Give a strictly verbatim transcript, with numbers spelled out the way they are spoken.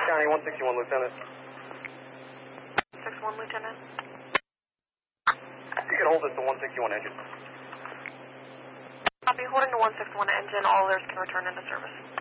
County, one sixty-one, Lieutenant. six one, Lieutenant. You can hold it to one sixty-one engine. Copy, holding the one sixty-one engine, all others can return into service.